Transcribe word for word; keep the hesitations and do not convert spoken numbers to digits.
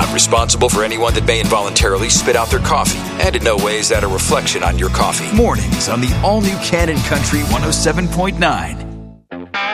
responsible for anyone that may involuntarily spit out their coffee, and in no way is that a reflection on your coffee. Mornings on the all-new Cannon Country one oh seven point nine.